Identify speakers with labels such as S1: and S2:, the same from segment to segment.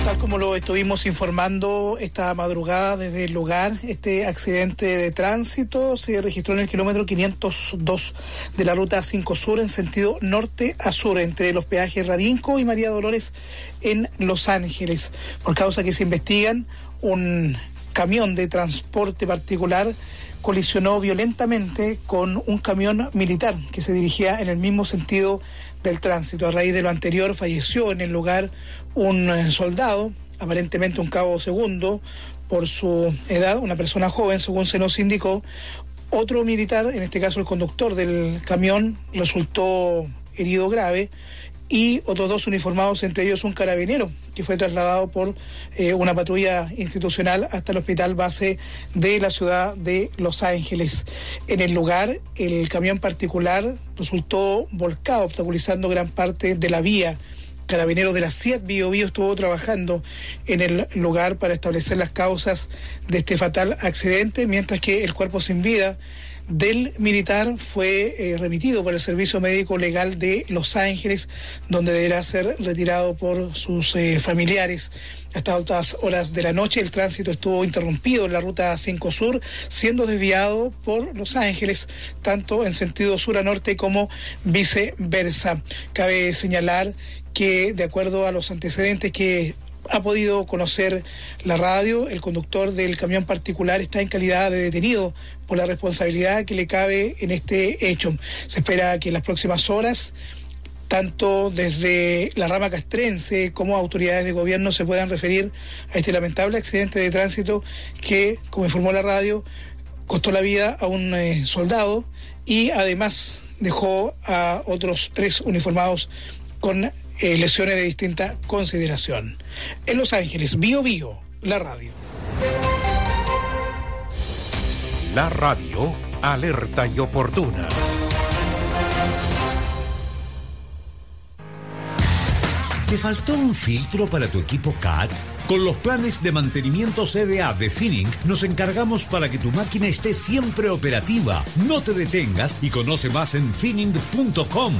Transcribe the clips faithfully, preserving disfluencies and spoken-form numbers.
S1: Tal como lo estuvimos informando esta madrugada desde el lugar, este accidente de tránsito se registró en el kilómetro quinientos dos de la ruta cinco Sur en sentido norte a sur, entre los peajes Radinco y María Dolores en Los Ángeles. Por causa que se investigan, un camión de transporte particular colisionó violentamente con un camión militar que se dirigía en el mismo sentido del tránsito. A raíz de lo anterior falleció en el lugar un soldado, aparentemente un cabo segundo, por su edad, una persona joven, según se nos indicó. Otro militar, en este caso el conductor del camión, resultó herido grave, y otros dos uniformados, entre ellos un carabinero, que fue trasladado por eh, una patrulla institucional hasta el hospital base de la ciudad de Los Ángeles. En el lugar, el camión particular resultó volcado, obstaculizando gran parte de la vía. Carabineros de la C I A T Bío Bío estuvo trabajando en el lugar para establecer las causas de este fatal accidente, mientras que el cuerpo sin vida del militar fue eh, remitido por el Servicio Médico Legal de Los Ángeles, donde deberá ser retirado por sus eh, familiares. Hasta altas horas de la noche el tránsito estuvo interrumpido en la ruta cinco Sur, siendo desviado por Los Ángeles, tanto en sentido sur a norte como viceversa. Cabe señalar que, de acuerdo a los antecedentes que ha podido conocer la radio, el conductor del camión particular está en calidad de detenido por la responsabilidad que le cabe en este hecho. Se espera que en las próximas horas, tanto desde la rama castrense como autoridades de gobierno se puedan referir a este lamentable accidente de tránsito que, como informó la radio, costó la vida a un eh, soldado y además dejó a otros tres uniformados con Eh, lesiones de distinta consideración. En Los Ángeles, Bío Bío, la radio.
S2: La radio, alerta y oportuna. ¿Te faltó un filtro para tu equipo C A T? Con los planes de mantenimiento C D A de Finning nos encargamos para que tu máquina esté siempre operativa. No te detengas y conoce más en finning punto com.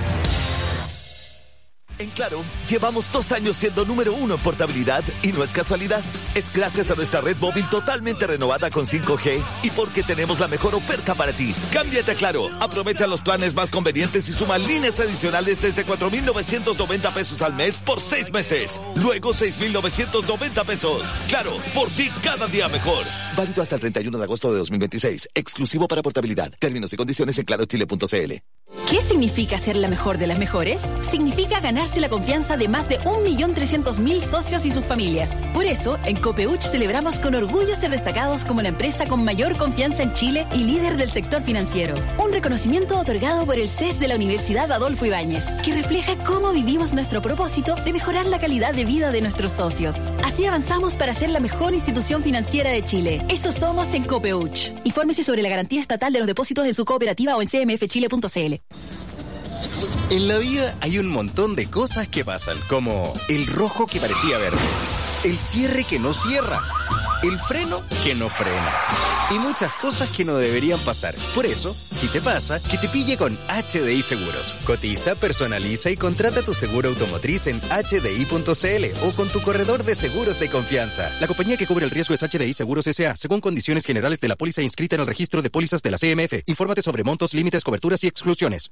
S3: En Claro, llevamos dos años siendo número uno en portabilidad y no es casualidad. Es gracias a nuestra red móvil totalmente renovada con cinco G y porque tenemos la mejor oferta para ti. Cámbiate a Claro, aprovecha los planes más convenientes y suma líneas adicionales desde cuatro mil novecientos noventa pesos al mes por seis meses. Luego seis mil novecientos noventa pesos. Claro, por ti cada día mejor. Válido hasta el treinta y uno de agosto de dos mil veintiséis. Exclusivo para portabilidad. Términos y condiciones en claro chile punto c l.
S4: ¿Qué significa ser la mejor de las mejores? Significa ganarse la confianza de más de un millón trescientos mil socios y sus familias. Por eso, en Copeuch celebramos con orgullo ser destacados como la empresa con mayor confianza en Chile y líder del sector financiero. Un reconocimiento otorgado por el C E S de la Universidad Adolfo Ibáñez, que refleja cómo vivimos nuestro propósito de mejorar la calidad de vida de nuestros socios. Así avanzamos para ser la mejor institución financiera de Chile. Eso somos en Copeuch. Infórmese sobre la garantía estatal de los depósitos de su cooperativa o en c m f chile punto c l.
S5: En la vida hay un montón de cosas que pasan, como el rojo que parecía verde, el cierre que no cierra, el freno que no frena y muchas cosas que no deberían pasar. Por eso, si te pasa, que te pille con H D I Seguros. Cotiza, personaliza y contrata tu seguro automotriz en h d i punto c l o con tu corredor de seguros de confianza. La compañía que cubre el riesgo es H D I Seguros S A, según condiciones generales de la póliza inscrita en el registro de pólizas de la C M F. Infórmate sobre montos, límites, coberturas y exclusiones.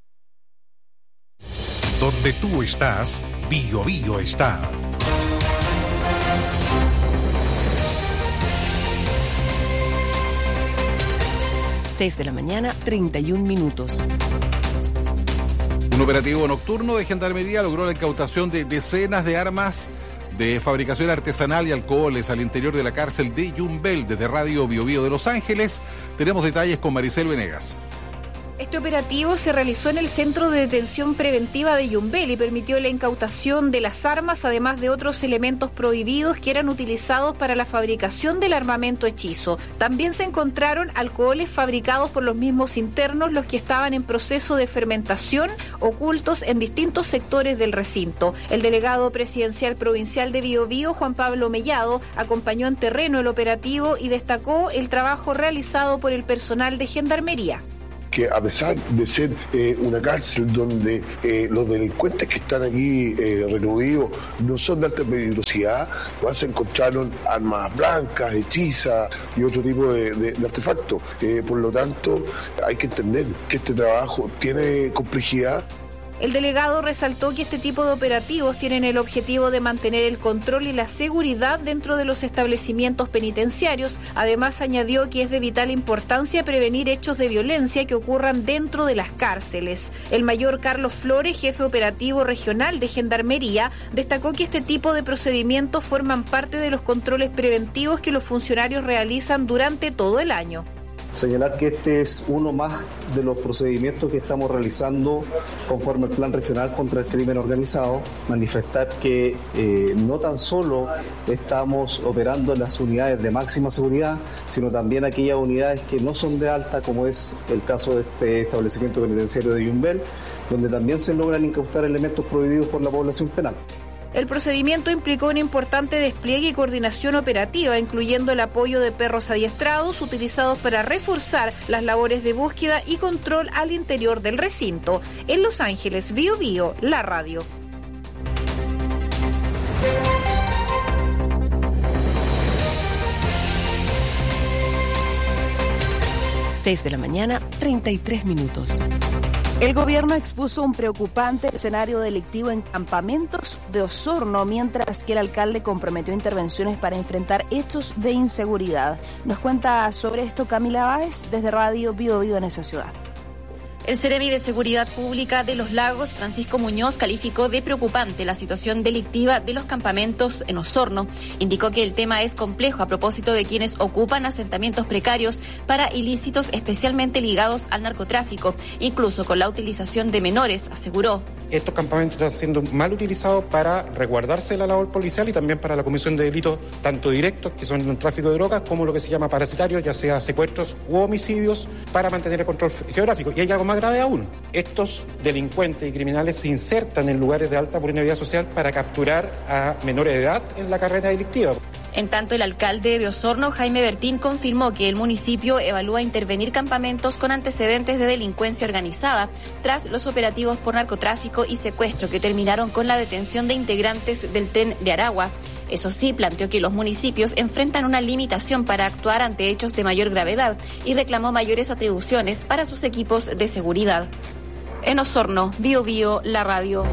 S2: Donde tú estás, Bío Bío está.
S4: seis de la mañana, treinta y un minutos.
S6: Un operativo nocturno de Gendarmería logró la incautación de decenas de armas de fabricación artesanal y alcoholes al interior de la cárcel de Yumbel. Desde Radio Bío Bío de Los Ángeles tenemos detalles con Maricel Venegas.
S7: Este operativo se realizó en el Centro de Detención Preventiva de Yumbel y permitió la incautación de las armas, además de otros elementos prohibidos que eran utilizados para la fabricación del armamento hechizo. También se encontraron alcoholes fabricados por los mismos internos, los que estaban en proceso de fermentación, ocultos en distintos sectores del recinto. El delegado presidencial provincial de Bío Bío, Juan Pablo Mellado, acompañó en terreno el operativo y destacó el trabajo realizado por el personal de Gendarmería.
S8: que a pesar de ser eh, una cárcel donde eh, los delincuentes que están aquí eh, recluidos no son de alta peligrosidad, más se encontraron armas blancas, hechizas y otro tipo de, de, de artefactos. Eh, por lo tanto, hay que entender que este trabajo tiene complejidad.
S7: El delegado resaltó que este tipo de operativos tienen el objetivo de mantener el control y la seguridad dentro de los establecimientos penitenciarios. Además, añadió que es de vital importancia prevenir hechos de violencia que ocurran dentro de las cárceles. El mayor Carlos Flores, jefe operativo regional de Gendarmería, destacó que este tipo de procedimientos forman parte de los controles preventivos que los funcionarios realizan durante todo el año.
S9: Señalar que este es uno más de los procedimientos que estamos realizando conforme al Plan Regional contra el Crimen Organizado. Manifestar que eh, no tan solo estamos operando en las unidades de máxima seguridad, sino también aquellas unidades que no son de alta, como es el caso de este establecimiento penitenciario de Yumbel, donde también se logran incautar elementos prohibidos por la población penal.
S7: El procedimiento implicó un importante despliegue y coordinación operativa, incluyendo el apoyo de perros adiestrados utilizados para reforzar las labores de búsqueda y control al interior del recinto. En Los Ángeles, Bio Bio, la radio.
S10: seis de la mañana, treinta y tres minutos. El gobierno expuso un preocupante escenario delictivo en campamentos de Osorno, mientras que el alcalde comprometió intervenciones para enfrentar hechos de inseguridad. Nos cuenta sobre esto Camila Báez desde Radio Bio Bio en esa ciudad.
S11: El Seremi de Seguridad Pública de Los Lagos, Francisco Muñoz, calificó de preocupante la situación delictiva de los campamentos en Osorno. Indicó que el tema es complejo a propósito de quienes ocupan asentamientos precarios para ilícitos especialmente ligados al narcotráfico, incluso con la utilización de menores, aseguró.
S12: Estos campamentos están siendo mal utilizados para resguardarse de la labor policial y también para la comisión de delitos tanto directos, que son el tráfico de drogas, como lo que se llama parasitarios, ya sea secuestros u homicidios, para mantener el control geográfico. Y hay algo más grave aún. Estos delincuentes y criminales se insertan en lugares de alta vulnerabilidad social para capturar a menores de edad en la carrera delictiva.
S11: En tanto, el alcalde de Osorno, Jaime Bertín, confirmó que el municipio evalúa intervenir campamentos con antecedentes de delincuencia organizada tras los operativos por narcotráfico y secuestro que terminaron con la detención de integrantes del Tren de Aragua. Eso sí, planteó que los municipios enfrentan una limitación para actuar ante hechos de mayor gravedad y reclamó mayores atribuciones para sus equipos de seguridad. En Osorno, Bio Bio, la radio.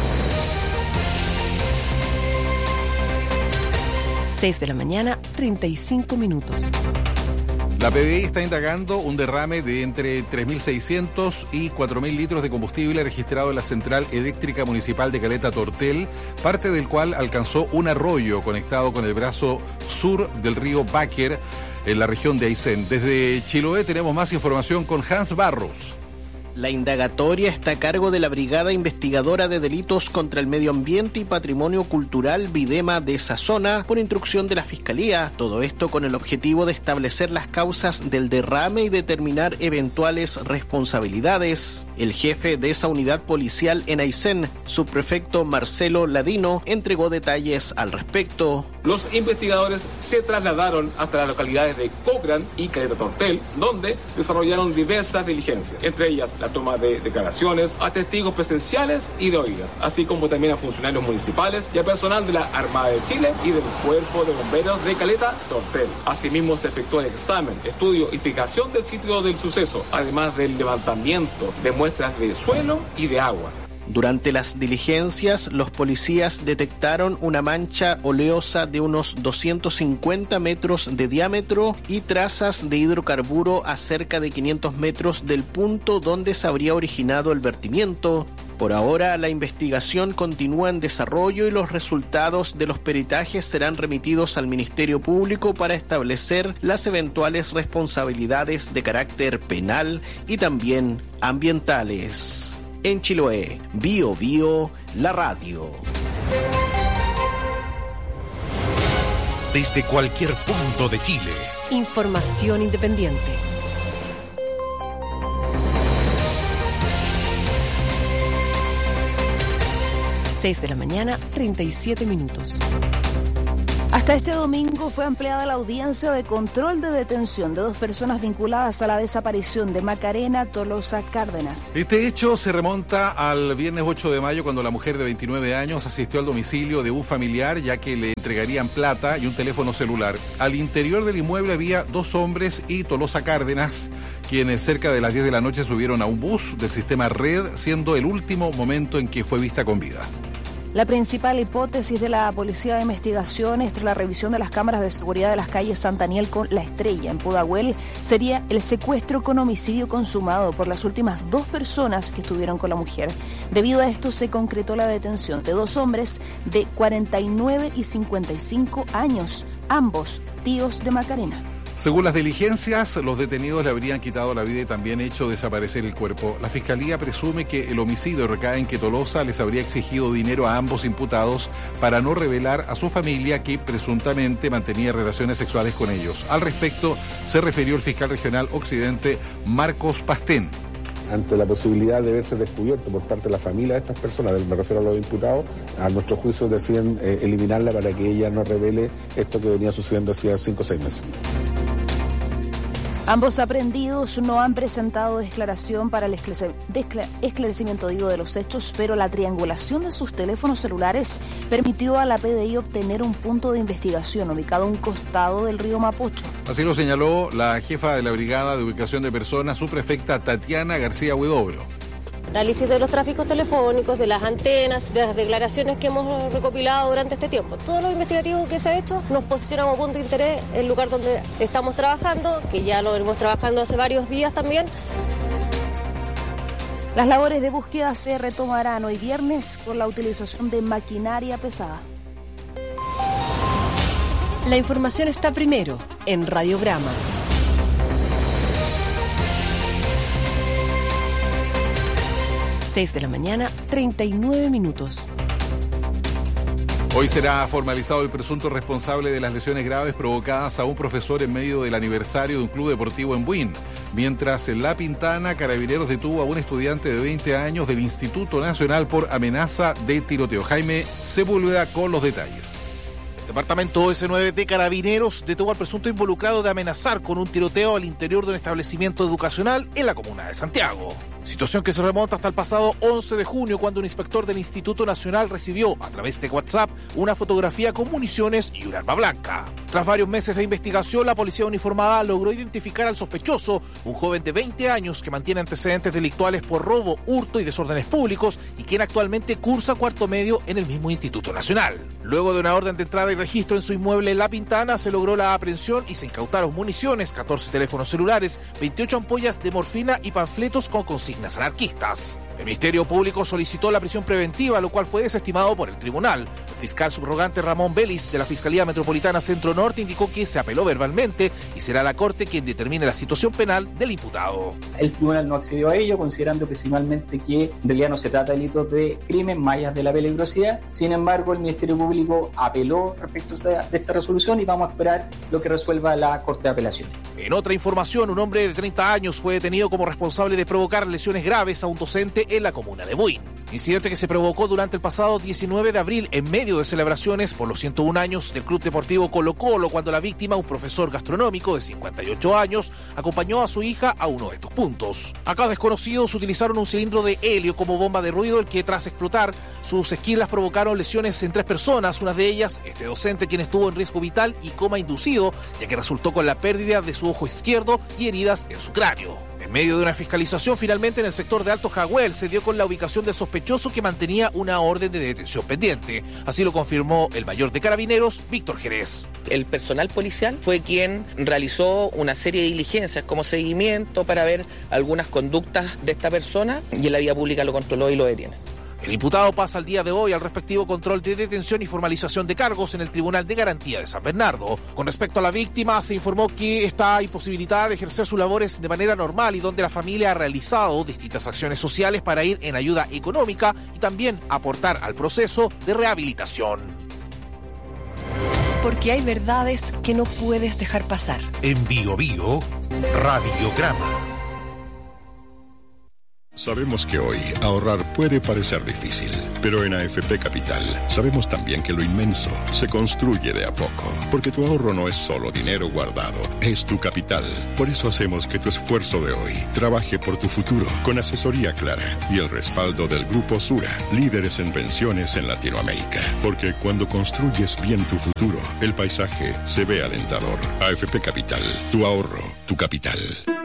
S10: seis de la mañana, treinta y cinco minutos.
S6: La P D I está indagando un derrame de entre tres mil seiscientos y cuatro mil litros de combustible registrado en la central eléctrica municipal de Caleta Tortel, parte del cual alcanzó un arroyo conectado con el brazo sur del río Báquer en la región de Aysén. Desde Chiloé tenemos más información con Hans Barros.
S13: La indagatoria está a cargo de la Brigada Investigadora de Delitos contra el Medio Ambiente y Patrimonio Cultural Videma de esa zona, por instrucción de la Fiscalía. Todo esto con el objetivo de establecer las causas del derrame y determinar eventuales responsabilidades. El jefe de esa unidad policial en Aysén, subprefecto Marcelo Ladino, entregó detalles al respecto.
S14: Los investigadores se trasladaron hasta las localidades de Cochrane y Caleta Tortel, donde desarrollaron diversas diligencias, entre ellas la toma de declaraciones a testigos presenciales y de oídas, así como también a funcionarios municipales y a personal de la Armada de Chile y del Cuerpo de Bomberos de Caleta Tortel. Asimismo, se efectuó el examen, estudio y fijación del sitio del suceso, además del levantamiento de muestras de suelo y de agua.
S13: Durante las diligencias, los policías detectaron una mancha oleosa de unos doscientos cincuenta metros de diámetro y trazas de hidrocarburo a cerca de quinientos metros del punto donde se habría originado el vertimiento. Por ahora, la investigación continúa en desarrollo y los resultados de los peritajes serán remitidos al Ministerio Público para establecer las eventuales responsabilidades de carácter penal y también ambientales. En Chiloé, Bio Bio, la radio.
S2: Desde cualquier punto de Chile.
S10: Información independiente. seis de la mañana, treinta y siete minutos. Hasta este domingo fue ampliada la audiencia de control de detención de dos personas vinculadas a la desaparición de Macarena Tolosa Cárdenas.
S6: Este hecho se remonta al viernes ocho de mayo, cuando la mujer de veintinueve años asistió al domicilio de un familiar, ya que le entregarían plata y un teléfono celular. Al interior del inmueble había dos hombres y Tolosa Cárdenas, quienes cerca de las diez de la noche subieron a un bus del sistema Red, siendo el último momento en que fue vista con vida.
S10: La principal hipótesis de la Policía de Investigaciones, tras la revisión de las cámaras de seguridad de las calles Santa Aniel con La Estrella en Pudahuel, sería el secuestro con homicidio consumado por las últimas dos personas que estuvieron con la mujer. Debido a esto se concretó la detención de dos hombres de cuarenta y nueve y cincuenta y cinco años, ambos tíos de Macarena.
S6: Según las diligencias, los detenidos le habrían quitado la vida y también hecho desaparecer el cuerpo. La Fiscalía presume que el homicidio recae en que Tolosa les habría exigido dinero a ambos imputados para no revelar a su familia que presuntamente mantenía relaciones sexuales con ellos. Al respecto, se refirió el fiscal regional Occidente, Marcos Pastén.
S15: Ante la posibilidad de verse descubierto por parte de la familia de estas personas, me refiero a los imputados, a nuestro juicio deciden eh, eliminarla para que ella no revele esto que venía sucediendo hacía cinco o seis meses.
S10: Ambos aprehendidos no han presentado declaración para el esclarecimiento digo, de los hechos, pero la triangulación de sus teléfonos celulares permitió a la P D I obtener un punto de investigación ubicado a un costado del río Mapocho.
S6: Así lo señaló la jefa de la Brigada de Ubicación de Personas, subprefecta Tatiana García Huidobro.
S16: Análisis de los tráficos telefónicos, de las antenas, de las declaraciones que hemos recopilado durante este tiempo. Todo lo investigativo que se ha hecho nos posiciona como punto de interés el lugar donde estamos trabajando, que ya lo venimos trabajando hace varios días también.
S10: Las labores de búsqueda se retomarán hoy viernes con la utilización de maquinaria pesada.
S4: La información está primero en Radiograma. seis de la mañana, treinta y nueve minutos.
S6: Hoy será formalizado el presunto responsable de las lesiones graves provocadas a un profesor en medio del aniversario de un club deportivo en Buin. Mientras en La Pintana, Carabineros detuvo a un estudiante de veinte años del Instituto Nacional por amenaza de tiroteo. Jaime Sepúlveda con los detalles.
S17: Departamento ese nueve de Carabineros detuvo al presunto involucrado de amenazar con un tiroteo al interior de un establecimiento educacional en la comuna de Santiago. Situación que se remonta hasta el pasado once de junio, cuando un inspector del Instituto Nacional recibió a través de WhatsApp una fotografía con municiones y un arma blanca. Tras varios meses de investigación, la policía uniformada logró identificar al sospechoso, un joven de veinte años que mantiene antecedentes delictuales por robo, hurto y desórdenes públicos, y quien actualmente cursa cuarto medio en el mismo Instituto Nacional. Luego de una orden de entrada y registro en su inmueble en La Pintana, se logró la aprehensión y se incautaron municiones, catorce teléfonos celulares, veintiocho ampollas de morfina y panfletos con consignas anarquistas. El Ministerio Público solicitó la prisión preventiva, lo cual fue desestimado por el tribunal. El fiscal subrogante Ramón Vélez de la Fiscalía Metropolitana Centro Norte indicó que se apeló verbalmente y será la Corte quien determine la situación penal del imputado.
S18: El tribunal no accedió a ello, considerando principalmente que en realidad no se trata de delitos de crimen, más allá de la peligrosidad. Sin embargo, el Ministerio Público apeló respecto de esta resolución y vamos a esperar lo que resuelva la Corte de Apelaciones.
S17: En otra información, un hombre de treinta años fue detenido como responsable de provocar lesiones graves a un docente en la comuna de Buin. Incidente que se provocó durante el pasado diecinueve de abril en medio de celebraciones por los ciento un años del Club Deportivo Colo Colo, cuando la víctima, un profesor gastronómico de cincuenta y ocho años, acompañó a su hija a uno de estos puntos. Acá desconocidos utilizaron un cilindro de helio como bomba de ruido, el que tras explotar sus esquilas provocaron lesiones en tres personas, una de ellas este docente, quien estuvo en riesgo vital y coma inducido, ya que resultó con la pérdida de su ojo izquierdo y heridas en su cráneo. En medio de una fiscalización, finalmente en el sector de Alto Jaguel se dio con la ubicación del sospechoso, que mantenía una orden de detención pendiente. Así lo confirmó el mayor de Carabineros, Víctor Jerez.
S19: El personal policial fue quien realizó una serie de diligencias como seguimiento para ver algunas conductas de esta persona, y en la vía pública lo controló y lo detiene.
S17: El imputado pasa el día de hoy al respectivo control de detención y formalización de cargos en el Tribunal de Garantía de San Bernardo. Con respecto a la víctima, se informó que está imposibilitada de ejercer sus labores de manera normal y donde la familia ha realizado distintas acciones sociales para ir en ayuda económica y también aportar al proceso de rehabilitación.
S4: Porque hay verdades que no puedes dejar pasar.
S2: En Bio Bio, Radiograma.
S20: Sabemos que hoy ahorrar puede parecer difícil, pero en A F P Capital sabemos también que lo inmenso se construye de a poco, porque tu ahorro no es solo dinero guardado, es tu capital. Por eso hacemos que tu esfuerzo de hoy trabaje por tu futuro, con asesoría clara y el respaldo del Grupo Sura, líderes en pensiones en Latinoamérica. Porque cuando construyes bien tu futuro, el paisaje se ve alentador. A F P Capital, tu ahorro, tu capital.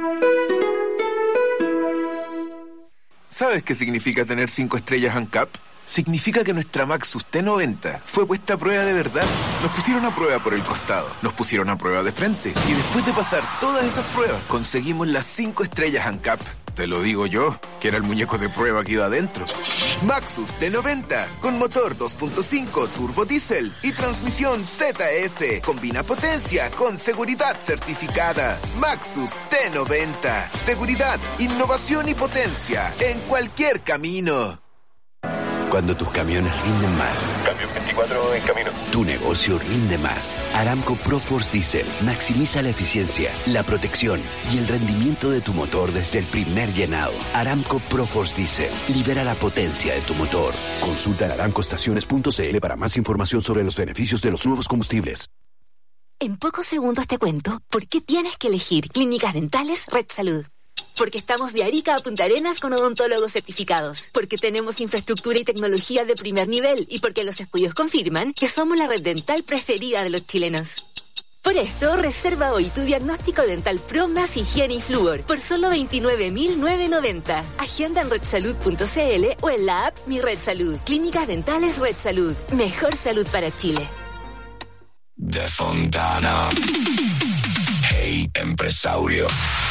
S21: ¿Sabes qué significa tener cinco estrellas ANCAP? Significa que nuestra Maxus T noventa fue puesta a prueba de verdad. Nos pusieron a prueba por el costado, nos pusieron a prueba de frente, y después de pasar todas esas pruebas, conseguimos las cinco estrellas ANCAP. Te lo digo yo, que era el muñeco de prueba que iba adentro. Maxus T noventa, con motor dos punto cinco turbo diésel y transmisión Z F. Combina potencia con seguridad certificada. Maxus T noventa. Seguridad, innovación y potencia en cualquier camino.
S22: Cuando tus camiones rinden más.
S21: Cambio veinticuatro en camino.
S22: Tu negocio rinde más. Aramco ProForce Diesel maximiza la eficiencia, la protección y el rendimiento de tu motor desde el primer llenado. Aramco ProForce Diesel libera la potencia de tu motor. Consulta en aramco estaciones punto c l para más información sobre los beneficios de los nuevos combustibles.
S23: En pocos segundos te cuento por qué tienes que elegir Clínicas Dentales Red Salud. Porque estamos de Arica a Punta Arenas con odontólogos certificados. Porque tenemos infraestructura y tecnología de primer nivel. Y porque los estudios confirman que somos la red dental preferida de los chilenos. Por esto, reserva hoy tu diagnóstico dental Pro más higiene y flúor por solo veintinueve mil novecientos noventa. Agenda en red salud punto c l o en la app Mi Red Salud. Clínicas Dentales Red Salud. Mejor salud para Chile.
S24: De Fontana. Hey, empresario.